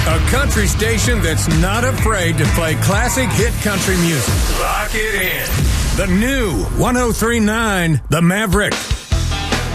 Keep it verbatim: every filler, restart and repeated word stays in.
A country station that's not afraid to play classic hit country music. Lock it in. The new one oh three point nine The Maverick.